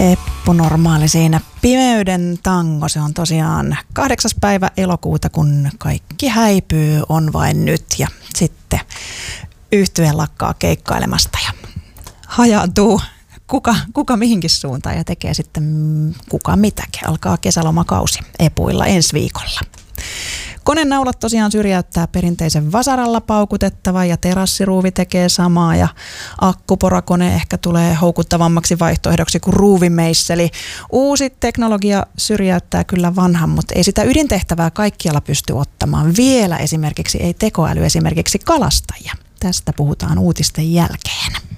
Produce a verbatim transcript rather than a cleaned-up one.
Eppu Normaali siinä. Pimeyden tango, se on tosiaan kahdeksas päivä elokuuta, kun kaikki häipyy, on vain nyt. Ja sitten yhtye lakkaa keikkailemasta ja hajaantuu kuka, kuka mihinkin suuntaan ja tekee sitten kuka mitäkin. Alkaa kesälomakausi Epuilla ensi viikolla. Konenaulat tosiaan syrjäyttää perinteisen vasaralla paukutettava ja terassiruuvi tekee samaa ja akkuporakone ehkä tulee houkuttavammaksi vaihtoehdoksi kuin ruuvimeisseli. Uusi teknologia syrjäyttää kyllä vanhan, mutta ei sitä ydintehtävää kaikkialla pysty ottamaan. Vielä esimerkiksi ei tekoäly esimerkiksi kalastajia. Tästä puhutaan uutisten jälkeen.